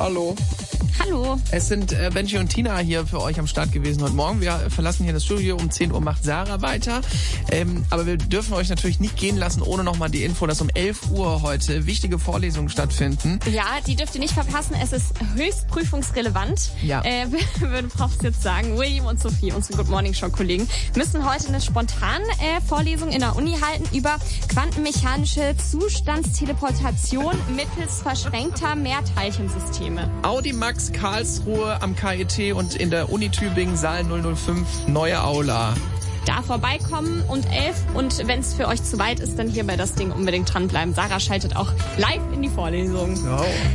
Hallo. Hallo. Es sind Benji und Tina hier für euch am Start gewesen heute Morgen. Wir verlassen hier das Studio. Um 10 Uhr macht Sarah weiter. Aber wir dürfen euch natürlich nicht gehen lassen, ohne nochmal die Info, dass um 11 Uhr heute wichtige Vorlesungen stattfinden. Ja, die dürft ihr nicht verpassen. Es ist höchst prüfungsrelevant. Ja. Würde Profs jetzt sagen. William und Sophie, unsere Good Morning Show Kollegen, müssen heute eine spontane Vorlesung in der Uni halten über quantenmechanische Zustandsteleportation mittels verschränkter Mehrteilchensysteme. Audimax Karlsruhe am KIT und in der Uni Tübingen Saal 005 neue Aula. Da vorbeikommen und 11 und wenn es für euch zu weit ist, dann hier bei das Ding unbedingt dranbleiben. Sarah schaltet auch live in die Vorlesung. Oh.